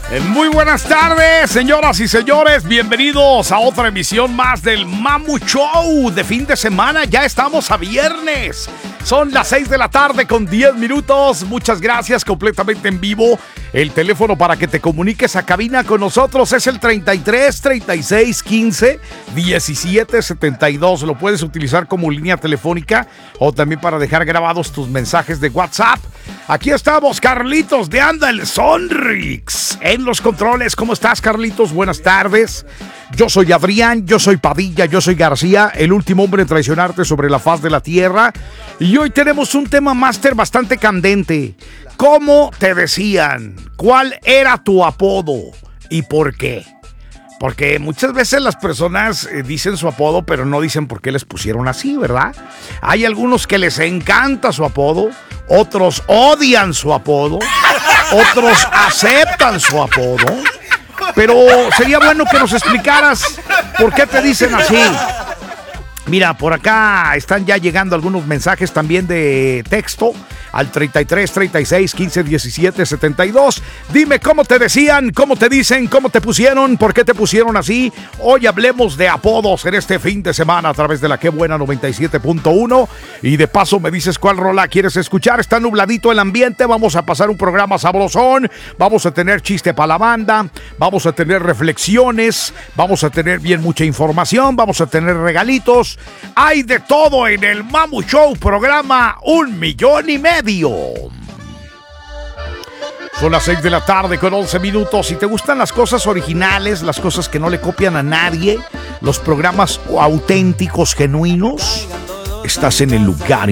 Muy buenas tardes, señoras y señores. Bienvenidos a otra emisión más del Mamu Show de fin de semana. Ya estamos a viernes. Son las 6 de la tarde con 10 minutos. Muchas gracias, completamente en vivo. El teléfono para que te comuniques a cabina con nosotros es el 33 36 15 17 72. Lo puedes utilizar como línea telefónica o también para dejar grabados tus mensajes de WhatsApp. Aquí estamos, Carlitos de Anda el Sonrix en los controles. ¿Cómo estás, Carlitos? Buenas tardes. Yo soy Adrián, yo soy Padilla, yo soy García, el último hombre en traicionarte sobre la faz de la tierra. Y hoy tenemos un tema máster bastante candente. ¿Cómo te decían? ¿Cuál era tu apodo? ¿Y por qué? Porque muchas veces las personas dicen su apodo, pero no dicen por qué les pusieron así, ¿verdad? Hay algunos que les encanta su apodo, otros odian su apodo, otros aceptan su apodo. Pero sería bueno que nos explicaras por qué te dicen así. Mira, por acá están ya llegando algunos mensajes también de texto al 33 36 15 17 72. Dime cómo te decían, cómo te dicen, cómo te pusieron, por qué te pusieron así. Hoy hablemos de apodos en este fin de semana a través de la Qué Buena 97.1. Y de paso me dices cuál rola quieres escuchar. Está nubladito el ambiente, vamos a pasar un programa sabrosón. Vamos a tener chiste para la banda, vamos a tener reflexiones, vamos a tener bien mucha información, vamos a tener regalitos. Hay de todo en el Mamu Show, programa 1,5 millones. Son las 6 de la tarde con 11 minutos. Si te gustan las cosas originales, las cosas que no le copian a nadie, los programas auténticos, genuinos, estás en el lugar